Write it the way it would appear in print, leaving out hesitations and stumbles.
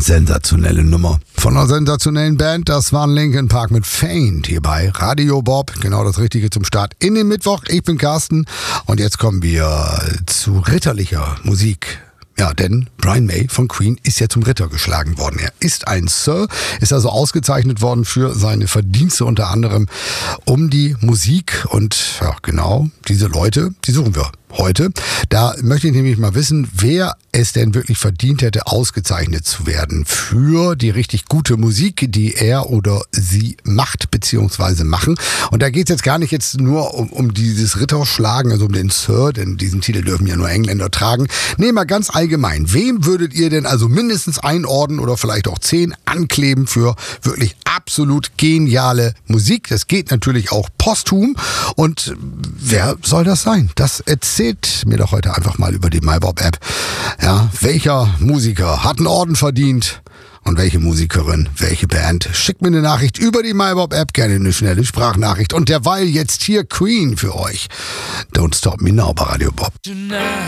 Sensationelle Nummer von einer sensationellen Band. Das waren Linkin Park mit Faint hier bei Radio Bob. Genau das Richtige zum Start in den Mittwoch. Ich bin Carsten und jetzt kommen wir zu ritterlicher Musik. Ja, denn Brian May von Queen ist ja zum Ritter geschlagen worden. Er ist ein Sir, ist also ausgezeichnet worden für seine Verdienste unter anderem um die Musik. Und ja, genau, diese Leute, die suchen wir heute. Da möchte ich nämlich mal wissen, wer es denn wirklich verdient hätte, ausgezeichnet zu werden für die richtig gute Musik, die er oder sie macht bzw. machen. Und da geht es jetzt gar nicht jetzt nur um dieses Ritterschlagen, also um den Sir, denn diesen Titel dürfen ja nur Engländer tragen. Nee, mal ganz allgemein. Wem würdet ihr denn also mindestens einen Orden oder vielleicht auch 10 ankleben für wirklich absolut geniale Musik? Das geht natürlich auch posthum. Und wer soll das sein? Das erzählt mir doch heute einfach mal über die MyBob-App. Ja, welcher Musiker hat einen Orden verdient und welche Musikerin, welche Band? Schickt mir eine Nachricht über die MyBob-App, gerne eine schnelle Sprachnachricht. Und derweil jetzt hier Queen für euch. Don't Stop Me Now bei Radio Bob.